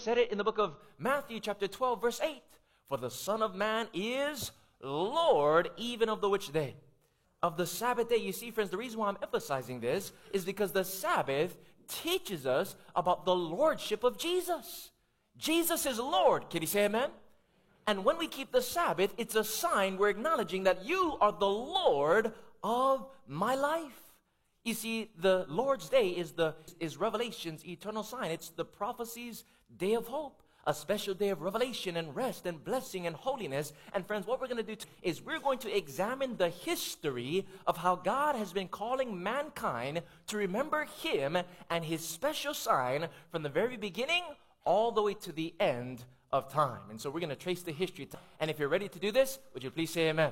said it in the book of Matthew chapter 12, verse 8. For the Son of Man is Lord even of the which day? Of the Sabbath day. You see, friends, the reason why I'm emphasizing this is because the Sabbath teaches us about the lordship of Jesus. Jesus is Lord. Can you say amen? And when we keep the Sabbath, it's a sign we're acknowledging that you are the Lord of my life. You see, the Lord's day is Revelation's eternal sign. It's the prophecy's day of hope. A special day of revelation and rest and blessing and holiness. And friends, what we're going to do is we're going to examine the history of how God has been calling mankind to remember Him and His special sign from the very beginning all the way to the end of time. And so we're going to trace the history. And if you're ready to do this, would you please say amen?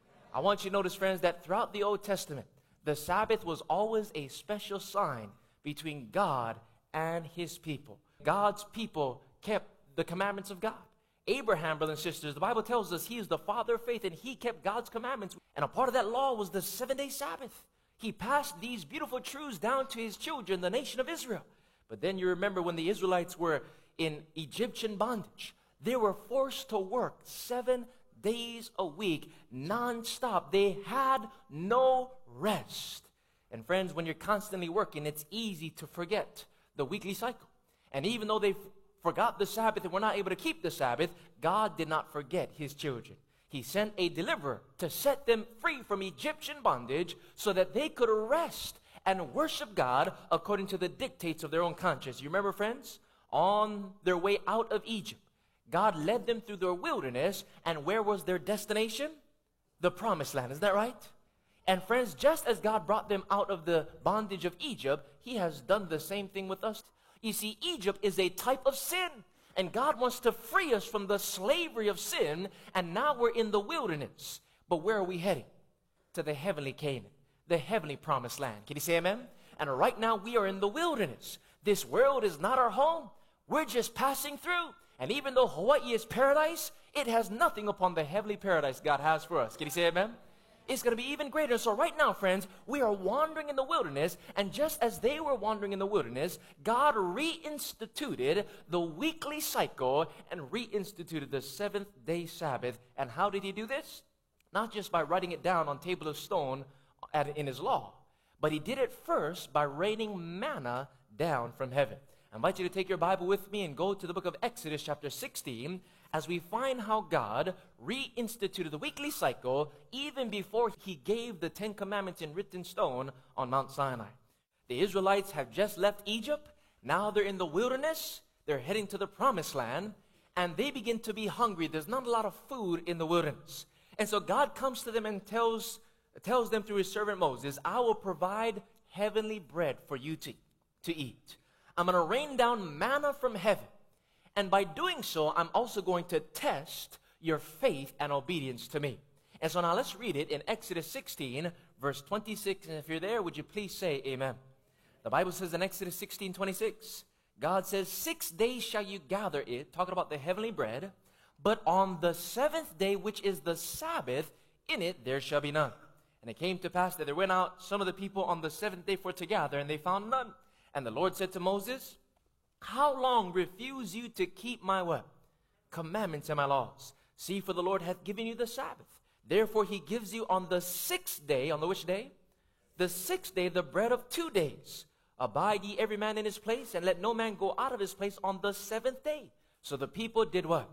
I want you to notice, friends, that throughout the Old Testament, the Sabbath was always a special sign between God and His people. God's people kept the commandments of God. Abraham, brothers and sisters, the Bible tells us he is the father of faith and he kept God's commandments. And a part of that law was the 7-day Sabbath. He passed these beautiful truths down to his children, the nation of Israel. But then you remember when the Israelites were in Egyptian bondage, they were forced to work 7 days a week, non-stop. They had no rest. And friends, when you're constantly working, it's easy to forget the weekly cycle. And even though they forgot the Sabbath and were not able to keep the Sabbath, God did not forget His children. He sent a deliverer to set them free from Egyptian bondage so that they could rest and worship God according to the dictates of their own conscience. You remember, friends? On their way out of Egypt, God led them through the wilderness, and where was their destination? The promised land. Is that right? And friends, just as God brought them out of the bondage of Egypt, He has done the same thing with us. You see, Egypt is a type of sin, and God wants to free us from the slavery of sin, and now we're in the wilderness. But where are we heading? To the heavenly Canaan, the heavenly promised land. Can you say amen? And right now we are in the wilderness. This world is not our home. We're just passing through. And even though Hawaii is paradise, it has nothing upon the heavenly paradise God has for us. Can you say amen? It's going to be even greater. So right now, friends, we are wandering in the wilderness, and just as they were wandering in the wilderness, God reinstituted the weekly cycle and reinstituted the 7th-day Sabbath. And how did He do this? Not just by writing it down on table of stone in His law, but He did it first by raining manna down from heaven. I invite you to take your Bible with me and go to the book of Exodus chapter 16 as we find how God reinstituted the weekly cycle even before He gave the 10 Commandments in written stone on Mount Sinai. The Israelites have just left Egypt. Now they're in the wilderness. They're heading to the promised land, and they begin to be hungry. There's not a lot of food in the wilderness. And so God comes to them and tells them through His servant Moses, I will provide heavenly bread for you to eat. I'm going to rain down manna from heaven. And by doing so, I'm also going to test your faith and obedience to me. And so now let's read it in Exodus 16, verse 26. And if you're there, would you please say amen? The Bible says in Exodus 16, 26, God says, 6 days shall you gather it, talking about the heavenly bread, but on the 7th day, which is the Sabbath, in it there shall be none. And it came to pass that there went out some of the people on the 7th day for to gather, and they found none. And the Lord said to Moses, how long refuse you to keep my what? Commandments and my laws. See, for the Lord hath given you the Sabbath. Therefore He gives you on the 6th day, on the which day? The 6th day, the bread of 2 days. Abide ye every man in his place, and let no man go out of his place on the 7th day. So the people did what?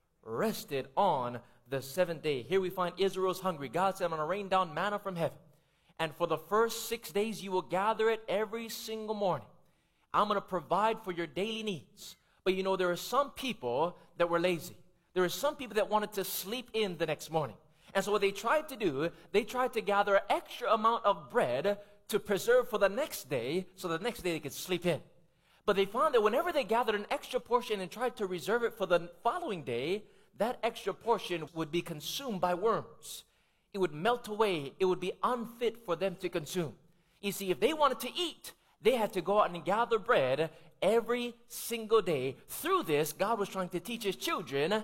Rested on the 7th day. Here we find Israel's hungry. God said, I'm going to rain down manna from heaven. And for the first 6 days, you will gather it every single morning. I'm going to provide for your daily needs. But you know, there are some people that were lazy. There are some people that wanted to sleep in the next morning. And so what they tried to do, they tried to gather an extra amount of bread to preserve for the next day, so the next day they could sleep in. But they found that whenever they gathered an extra portion and tried to reserve it for the following day, that extra portion would be consumed by worms. It would melt away. It would be unfit for them to consume. You see, if they wanted to eat, they had to go out and gather bread every single day. Through this, God was trying to teach His children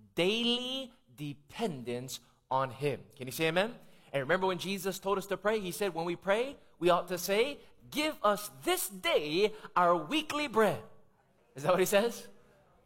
daily dependence on Him. Can you say amen? And remember when Jesus told us to pray, He said when we pray, we ought to say, give us this day our weekly bread. Is that what He says?